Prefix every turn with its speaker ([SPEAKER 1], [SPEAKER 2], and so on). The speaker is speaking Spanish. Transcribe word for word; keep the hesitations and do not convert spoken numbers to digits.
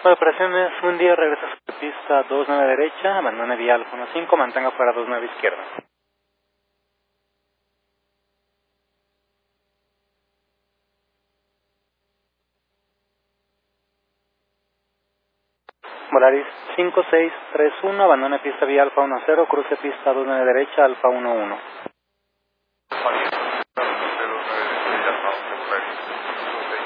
[SPEAKER 1] Para operaciones, un día regresa a su pista dos nueve derecha, abandone vía Alfa uno cinco, mantenga fuera dos nueve izquierda. Volaris cinco seis tres uno, abandone pista vía Alfa uno cero, cruce pista dos nueve derecha, Alfa uno uno.